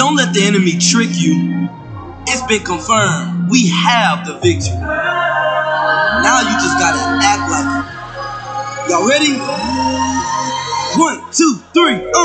Don't let the enemy trick you. It's been confirmed. We have the victory. Now you just gotta act like it. Y'all ready? 1, 2, 3.